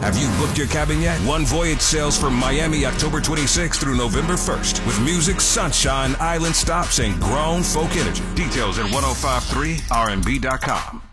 Have you booked your cabin yet? One Voyage sails from Miami October 26th through November 1st with music, sunshine, island stops, and grown folk energy. Details at 1053rnb.com.